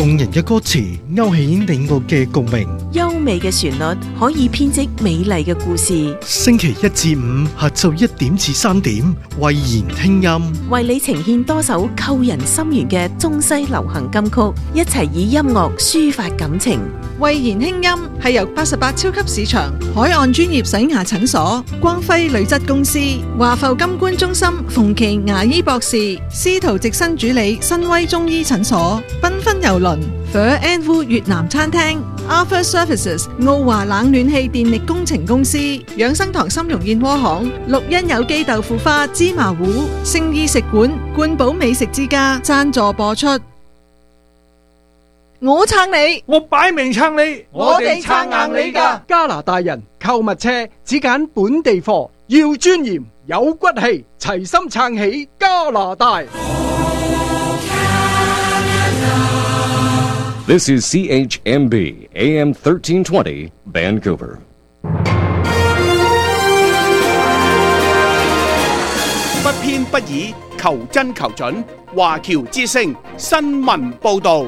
動人嘅歌詞勾起你我嘅共鳴， 優美嘅旋律可以編織美麗嘅故事。 星期一至五下晝1點至3點，慧言聽音， 為你呈現多首扣人心弦嘅中西流行金曲，一齊以音樂抒發感情。 慧言輕音係由88超級市場、海岸專業洗牙診所、光輝鋁質公司、華埠金冠中心、馮琦牙醫博士、司徒直生主理新威中醫診所、繽紛郵輪、Phở and Vu 越南餐廳、Arthur Services 奧華冷暖氣電力工程公司、養生堂參茸燕窩行、綠茵有機豆腐花芝麻糊、聖意食館、冠寶美食之家贊助播出。我撐你， 我擺明撐你， 我哋撐硬你㗎。 加拿大人購物車只揀本地貨，要尊嚴有骨氣，齊心撐起加拿大。 This is CHMB AM 1320 Vancouver. 不偏不倚，求真求準。華僑之聲新聞報導。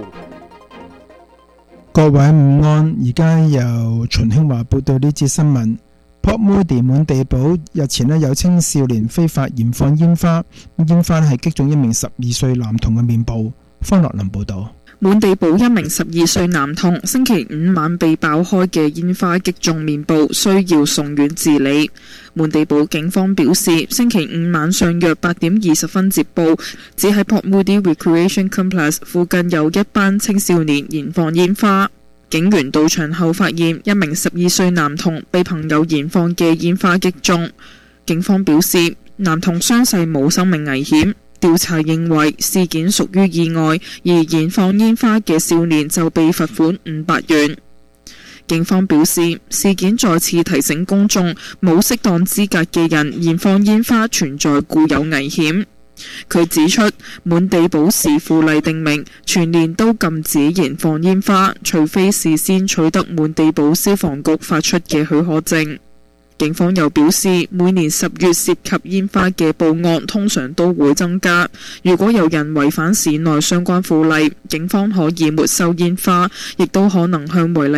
各位午安，而家由秦興華報道呢節新聞。Port Moody 滿地堡日前有青少年非法燃放煙花，煙花係擊中一名12歲男童嘅面部。方樂林報道。 滿地堡一名12歲男童星期五晚被爆開嘅煙花擊中面部，需要送院治理。滿地堡警方表示，星期五晚上約8點20分接報，只喺 Port Moody Recreation Complex 附近有一班青少年燃放煙花。警員到場後發現一名12歲男童被朋友燃放嘅煙花擊中。警方表示，男童傷勢冇生命危險。調查認為事件屬於意外，而燃放煙花嘅少年就被罰款500元。警方表示，事件再次提醒公眾，冇適當資格嘅人燃放煙花存在固有危險。佢指出，滿地堡市附例定明，全年都禁止燃放煙花，除非事先取得滿地堡消防局發出嘅許可證。警方又表示，每年10月涉及煙花嘅報案通常都會增加。如果有人違反市內相關附例，警方可以沒收煙花，亦都可能向違例